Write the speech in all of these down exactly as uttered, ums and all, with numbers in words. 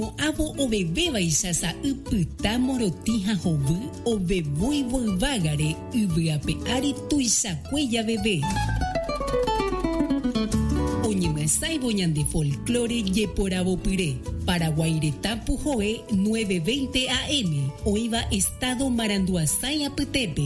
no abo o bebé baisasa upita morotija jovu o bebui volvagare ubiape ari tuisa cuella bebé. Oñemasai boñan de folclore yeporabo pire. Paraguairetapu Joe nueve veinte A M. Oiva Estado Maranduasaya Petepe.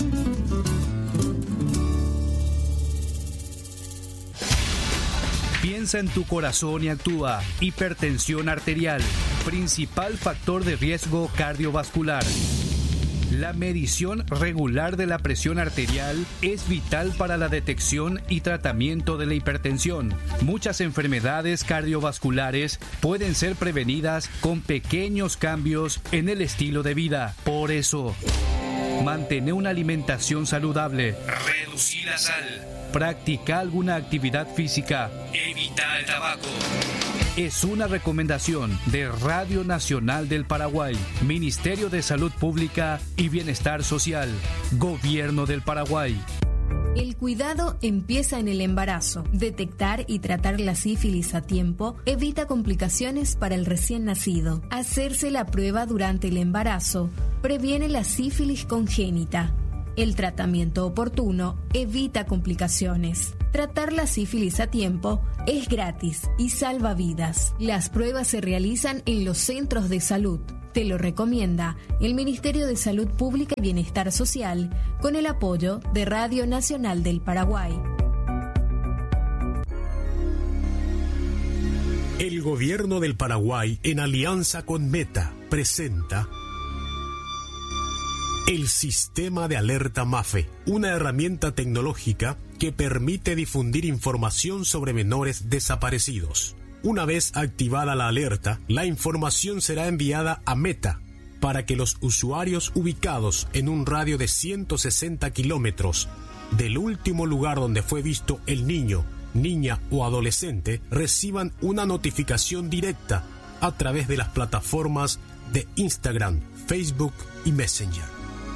Piensa en tu corazón y actúa. Hipertensión arterial, principal factor de riesgo cardiovascular. La medición regular de la presión arterial es vital para la detección y tratamiento de la hipertensión. Muchas enfermedades cardiovasculares pueden ser prevenidas con pequeños cambios en el estilo de vida. Por eso, mantén una alimentación saludable. Reducir la sal. Practica alguna actividad física. Evita el tabaco. Es una recomendación de Radio Nacional del Paraguay, Ministerio de Salud Pública y Bienestar Social, Gobierno del Paraguay. El cuidado empieza en el embarazo. Detectar y tratar la sífilis a tiempo evita complicaciones para el recién nacido. Hacerse la prueba durante el embarazo previene la sífilis congénita. El tratamiento oportuno evita complicaciones. Tratar la sífilis a tiempo es gratis y salva vidas. Las pruebas se realizan en los centros de salud. Te lo recomienda el Ministerio de Salud Pública y Bienestar Social con el apoyo de Radio Nacional del Paraguay. El Gobierno del Paraguay, en alianza con Meta, presenta el Sistema de Alerta MAFE, una herramienta tecnológica que permite difundir información sobre menores desaparecidos. Una vez activada la alerta, la información será enviada a Meta para que los usuarios ubicados en un radio de ciento sesenta kilómetros del último lugar donde fue visto el niño, niña o adolescente reciban una notificación directa a través de las plataformas de Instagram, Facebook y Messenger.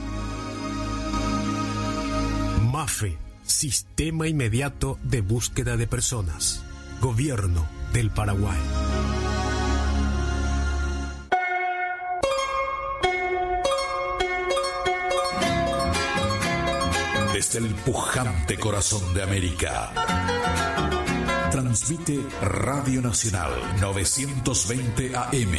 MAFE, Sistema Inmediato de Búsqueda de Personas. Gobierno del Paraguay. Desde el pujante corazón de América, transmite Radio Nacional novecientos veinte A M.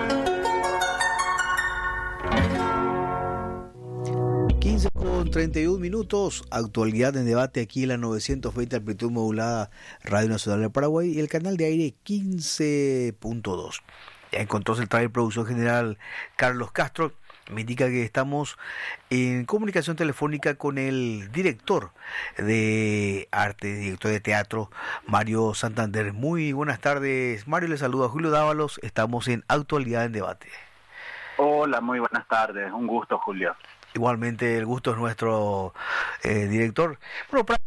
quince con treinta y un minutos, actualidad en debate aquí en la novecientos veinte amplitud modulada Radio Nacional del Paraguay y el canal de aire quince punto dos. Ya encontró central de producción general Carlos Castro. Me indica que estamos en comunicación telefónica con el director de arte, director de teatro, Mario Santander. Muy buenas tardes, Mario. Le saluda Julio Dávalos. Estamos en actualidad en debate. Hola, muy buenas tardes. Un gusto, Julio. Igualmente, el gusto es nuestro, eh, director. Bueno, para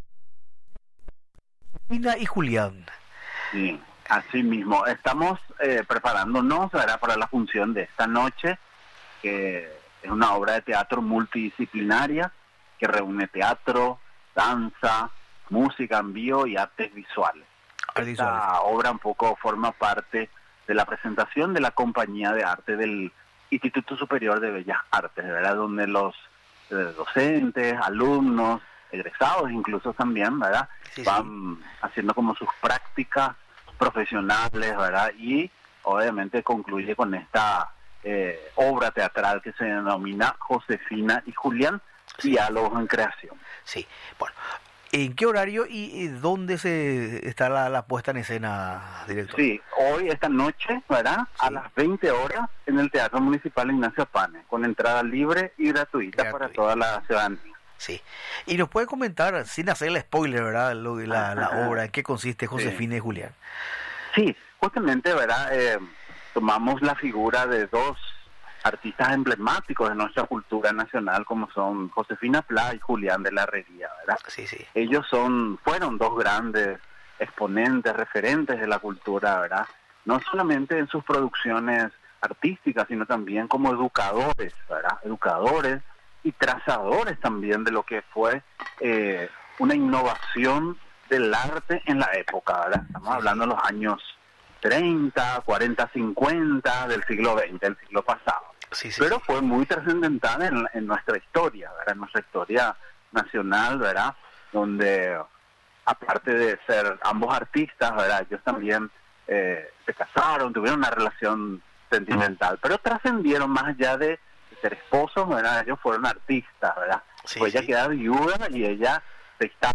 Ina y Julián. Sí, así mismo. Estamos eh, preparándonos, ¿verdad?, para la función de esta noche, que es una obra de teatro multidisciplinaria que reúne teatro, danza, música en vivo y artes visuales. Esta visuales. obra un poco forma parte de la presentación de la compañía de arte del Instituto Superior de Bellas Artes, ¿verdad?, donde los eh, docentes, alumnos, egresados incluso también, ¿verdad?, sí, van sí. haciendo como sus prácticas profesionales, ¿verdad?, y obviamente concluye con esta eh, obra teatral que se denomina Josefina y Julián, sí. Diálogos en Creación. Sí, bueno. ¿En qué horario y dónde se está la, la puesta en escena, director? Sí, hoy, esta noche, ¿verdad?, sí. a las veinte horas en el Teatro Municipal Ignacio Pane, con entrada libre y gratuita, gratuita. para toda la ciudadanía. Sí. Y nos puede comentar, sin hacerle spoiler, ¿verdad?, Lo, la, la obra, ¿en qué consiste Josefina sí. y Julián? Sí, justamente, ¿verdad?, eh, tomamos la figura de dos artistas emblemáticos de nuestra cultura nacional, como son Josefina Pla y Julián de la Herrería, ¿verdad? Sí, sí. Ellos son, fueron dos grandes exponentes, referentes de la cultura, ¿verdad? No solamente en sus producciones artísticas, sino también como educadores, ¿verdad? Educadores y trazadores también de lo que fue eh, una innovación del arte en la época, ¿verdad? Estamos sí, hablando de los años treinta, cuarenta, cincuenta del siglo veinte, del siglo pasado. Sí, sí, Pero sí. fue muy trascendental en, en nuestra historia, ¿verdad? En nuestra historia nacional, ¿verdad? Donde, aparte de ser ambos artistas, ¿verdad? Ellos también eh, se casaron, tuvieron una relación sentimental, pero trascendieron más allá de ser esposos, ¿verdad? Ellos fueron artistas, ¿verdad? Sí, pues ella sí. queda viuda y ella se está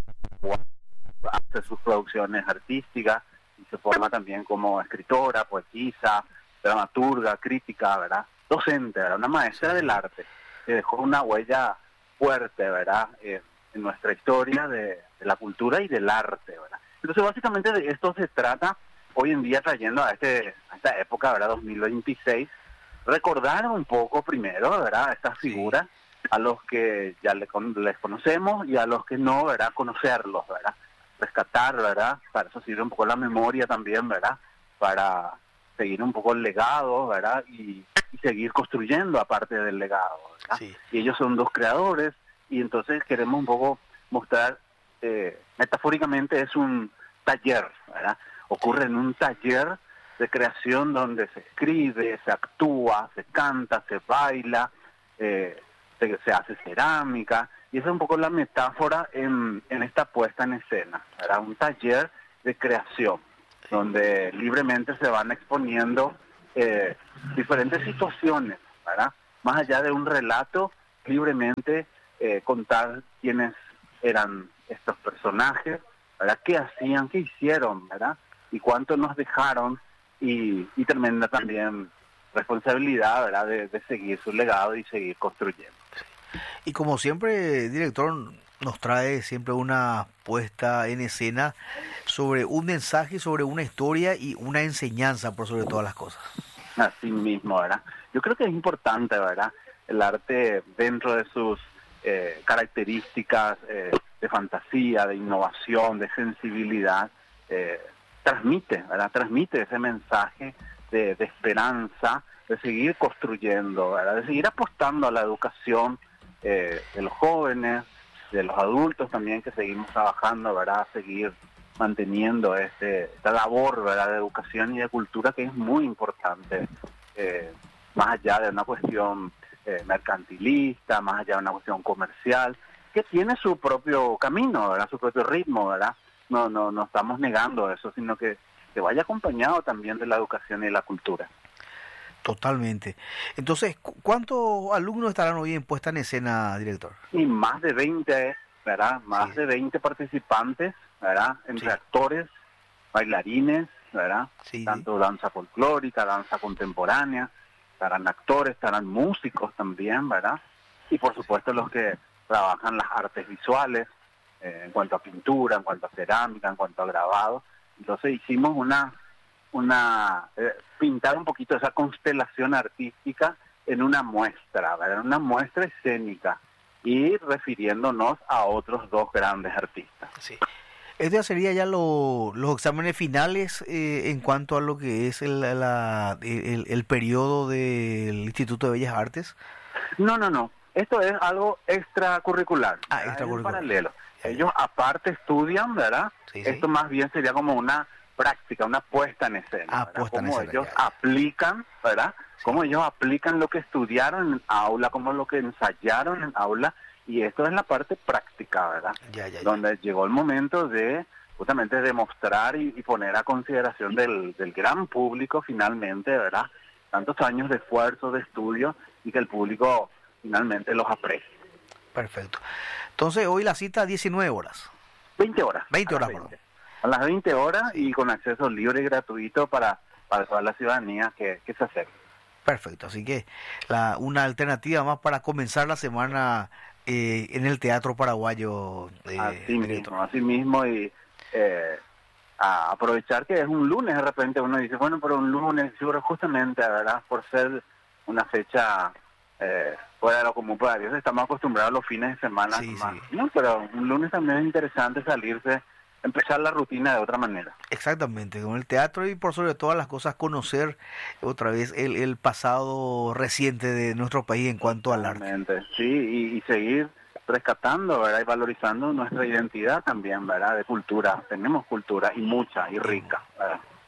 hace sus producciones artísticas y se forma también como escritora, poetisa, dramaturga, crítica, ¿verdad? Docente, ¿verdad? Una maestra del arte que dejó una huella fuerte, ¿verdad? Eh, en nuestra historia de, de la cultura y del arte, ¿verdad? Entonces, básicamente de esto se trata hoy en día, trayendo a, este, a esta época, ¿verdad? dos mil veintiséis, recordar un poco primero, ¿verdad? Estas figuras a los que ya le, les conocemos y a los que no, ¿verdad? Conocerlos, ¿verdad? Rescatar, ¿verdad? Para eso sirve un poco la memoria también, ¿verdad? Para seguir un poco el legado, ¿verdad? Y, y seguir construyendo aparte del legado, ¿verdad? Sí. Y ellos son dos creadores y entonces queremos un poco mostrar, eh, metafóricamente es un taller, ¿verdad? Ocurre en un taller de creación donde se escribe, se actúa, se canta, se baila, eh, se, se hace cerámica, y esa es un poco la metáfora en, en esta puesta en escena, ¿verdad? Un taller de creación, sí, donde libremente se van exponiendo eh, diferentes situaciones, ¿verdad? Más allá de un relato, libremente eh, contar quiénes eran estos personajes, ¿verdad? ¿Qué hacían, qué hicieron, ¿verdad? Y cuánto nos dejaron, y, y tremenda también responsabilidad, ¿verdad? De, de seguir su legado y seguir construyendo. Y como siempre, director, nos trae siempre una puesta en escena sobre un mensaje, sobre una historia y una enseñanza por sobre todas las cosas. Así mismo, ¿verdad? Yo creo que es importante, ¿verdad? El arte, dentro de sus eh, características eh, de fantasía, de innovación, de sensibilidad, eh, transmite, ¿verdad? Transmite ese mensaje de, de esperanza, de seguir construyendo, ¿verdad? De seguir apostando a la educación eh, de los jóvenes, de los adultos también, que seguimos trabajando, ¿verdad? Seguir manteniendo este, esta labor, ¿verdad? De educación y de cultura, que es muy importante, eh, más allá de una cuestión eh, mercantilista, más allá de una cuestión comercial, que tiene su propio camino, ¿verdad? Su propio ritmo, ¿verdad? No, no, no estamos negando eso, sino que que vaya acompañado también de la educación y de la cultura. Totalmente. Entonces, ¿cuántos alumnos estarán hoy en puesta en escena, director? Y más de veinte, ¿verdad? Más sí. de veinte participantes, ¿verdad? Entre sí. actores, bailarines, ¿verdad? Sí, Tanto sí. danza folclórica, danza contemporánea, estarán actores, estarán músicos también, ¿verdad? Y por supuesto los que trabajan las artes visuales, eh, en cuanto a pintura, en cuanto a cerámica, en cuanto a grabado. Entonces hicimos una, una eh, pintar un poquito esa constelación artística en una muestra, ¿verdad? Una muestra escénica, y refiriéndonos a otros dos grandes artistas. Sí. ¿Este sería ya lo, los exámenes finales eh, en cuanto a lo que es el, la, el, el periodo del Instituto de Bellas Artes? No, no, no. Esto es algo extracurricular. Ah, extracurricular. En paralelo. Ellos aparte estudian, ¿verdad? Sí, sí. Esto más bien sería como una práctica, una puesta en escena. Ah, puesta en escena. Cómo ellos ya, ya. aplican, ¿verdad? Sí. Cómo ellos aplican lo que estudiaron en aula, cómo lo que ensayaron en aula, y esto es la parte práctica, ¿verdad? Ya, ya, ya. Donde llegó el momento de justamente demostrar y, y poner a consideración del, del gran público finalmente, ¿verdad? Tantos años de esfuerzo, de estudio, y que el público finalmente los aprecie. Perfecto. Entonces, hoy la cita a diecinueve horas. veinte horas. veinte horas, perdón. A las veinte horas, y con acceso libre y gratuito para, para toda la ciudadanía que, que se acerque. Perfecto. Así que la, una alternativa más para comenzar la semana eh, en el Teatro Paraguayo. Eh, así mismo, así mismo, y eh, a aprovechar que es un lunes. De repente uno dice, bueno, pero un lunes, seguro, justamente, ¿verdad? Por ser una fecha... Eh, fuera de lo común para Dios, estamos acostumbrados a los fines de semana, sí, más, sí. ¿no? Pero un lunes también es interesante salirse, empezar la rutina de otra manera. Exactamente, con el teatro, y por sobre todas las cosas conocer otra vez el, el pasado reciente de nuestro país en cuanto al arte. Sí, y, y seguir rescatando, ¿verdad? Y valorizando nuestra identidad también, ¿verdad? De cultura, tenemos cultura y mucha y rica, ¿verdad?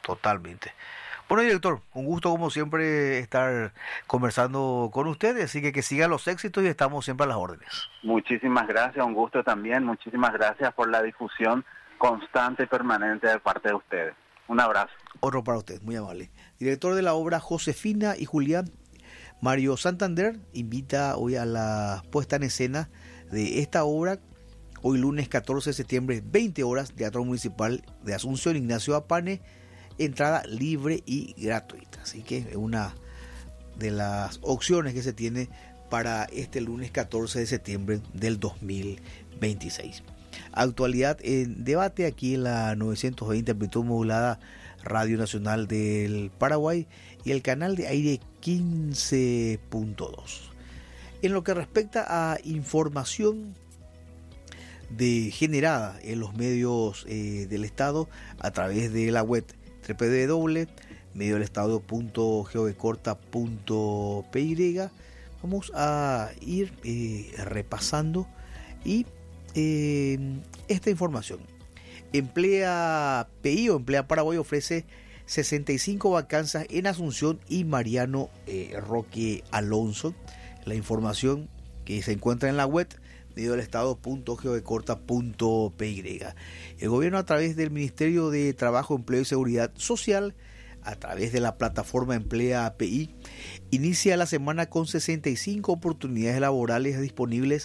Totalmente. Bueno, director, un gusto como siempre estar conversando con usted, así que que sigan los éxitos y estamos siempre a las órdenes. Muchísimas gracias, un gusto también, muchísimas gracias por la difusión constante y permanente de parte de ustedes. Un abrazo. Otro para usted, muy amable. Director de la obra Josefina y Julián, Mario Santander invita hoy a la puesta en escena de esta obra, hoy lunes catorce de septiembre, veinte horas, Teatro Municipal de Asunción, Ignacio Apane, entrada libre y gratuita. Así que es una de las opciones que se tiene para este lunes catorce de septiembre del dos mil veintiséis. Actualidad en debate aquí en la novecientos veinte amplitud modulada Radio Nacional del Paraguay y el canal de aire quince punto dos. En lo que respecta a información de generada en los medios eh, del Estado a través de la web doble u doble u doble u punto medio del estado punto gov corta punto p y, vamos a ir eh, repasando y eh, esta información. Emplea P I o Emplea Paraguay ofrece sesenta y cinco vacanzas en Asunción y Mariano eh, Roque Alonso. La información que se encuentra en la web medio del estado punto gov corta punto p y. El gobierno, a través del Ministerio de Trabajo, Empleo y Seguridad Social, a través de la plataforma Emplea P I, inicia la semana con sesenta y cinco oportunidades laborales disponibles